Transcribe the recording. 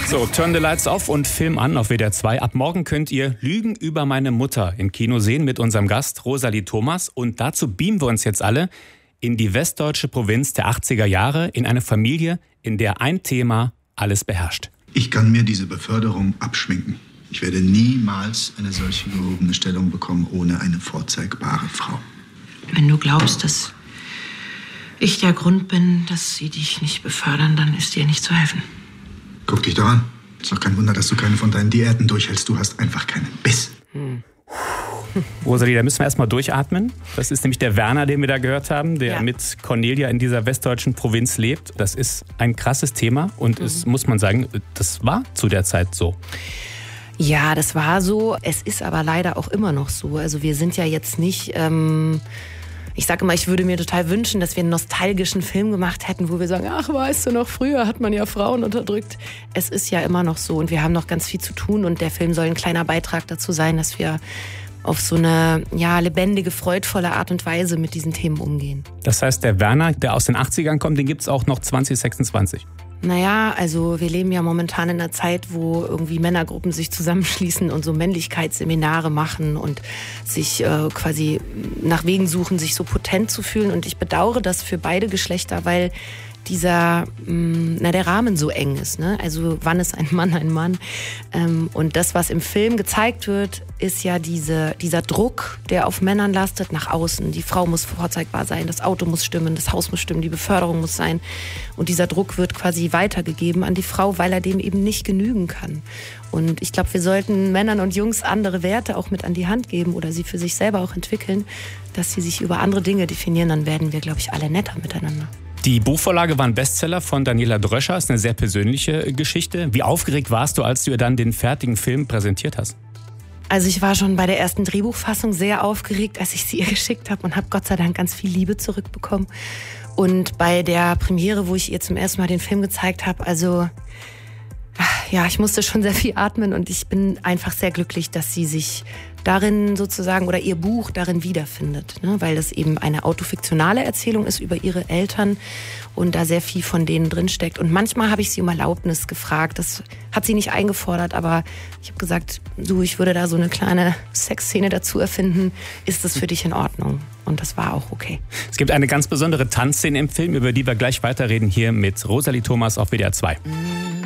So, Turn the Lights Off und Film an auf WDR 2. Ab morgen könnt ihr Lügen über meine Mutter im Kino sehen mit unserem Gast Rosalie Thomas. Und dazu beamen wir uns jetzt alle in die westdeutsche Provinz der 80er Jahre, in eine Familie, in der ein Thema alles beherrscht. Ich kann mir diese Beförderung abschminken. Ich werde niemals eine solche gehobene Stellung bekommen ohne eine vorzeigbare Frau. Wenn du glaubst, dass ich der Grund bin, dass sie dich nicht befördern, dann ist dir nicht zu helfen. Guck dich doch an. Ist doch kein Wunder, dass du keine von deinen Diäten durchhältst. Du hast einfach keinen Biss. Rosalie, da müssen wir erstmal durchatmen. Das ist nämlich der Werner, den wir da gehört haben, der mit Cornelia in dieser westdeutschen Provinz lebt. Das ist ein krasses Thema und es muss man sagen, das war zu der Zeit so. Ja, das war so. Es ist aber leider auch immer noch so. Also wir sind ja jetzt nicht... Ich sage immer, ich würde mir total wünschen, dass wir einen nostalgischen Film gemacht hätten, wo wir sagen, ach, weißt du noch, früher hat man ja Frauen unterdrückt. Es ist ja immer noch so und wir haben noch ganz viel zu tun und der Film soll ein kleiner Beitrag dazu sein, dass wir auf so eine lebendige, freudvolle Art und Weise mit diesen Themen umgehen. Das heißt, der Werner, der aus den 80ern kommt, den gibt es auch noch 2026. Naja, also wir leben ja momentan in einer Zeit, wo irgendwie Männergruppen sich zusammenschließen und so Männlichkeitsseminare machen und sich quasi nach Wegen suchen, sich so potent zu fühlen. Und ich bedauere das für beide Geschlechter, weil der Rahmen so eng ist. Ne? Also wann ist ein Mann ein Mann? Und das, was im Film gezeigt wird, ist ja dieser Druck, der auf Männern lastet, nach außen. Die Frau muss vorzeigbar sein, das Auto muss stimmen, das Haus muss stimmen, die Beförderung muss sein. Und dieser Druck wird quasi weitergegeben an die Frau, weil er dem eben nicht genügen kann. Und ich glaube, wir sollten Männern und Jungs andere Werte auch mit an die Hand geben oder sie für sich selber auch entwickeln, dass sie sich über andere Dinge definieren. Dann werden wir, glaube ich, alle netter miteinander. Die Buchvorlage war ein Bestseller von Daniela Dröscher, ist eine sehr persönliche Geschichte. Wie aufgeregt warst du, als du ihr dann den fertigen Film präsentiert hast? Also ich war schon bei der ersten Drehbuchfassung sehr aufgeregt, als ich sie ihr geschickt habe und habe Gott sei Dank ganz viel Liebe zurückbekommen. Und bei der Premiere, wo ich ihr zum ersten Mal den Film gezeigt habe, ich musste schon sehr viel atmen und ich bin einfach sehr glücklich, dass sie sich darin sozusagen oder ihr Buch darin wiederfindet, ne? Weil das eben eine autofiktionale Erzählung ist über ihre Eltern und da sehr viel von denen drinsteckt. Und manchmal habe ich sie um Erlaubnis gefragt, das hat sie nicht eingefordert, aber ich habe gesagt, ich würde da so eine kleine Sexszene dazu erfinden, ist das für dich in Ordnung? Und das war auch okay. Es gibt eine ganz besondere Tanzszene im Film, über die wir gleich weiterreden, hier mit Rosalie Thomas auf WDR 2.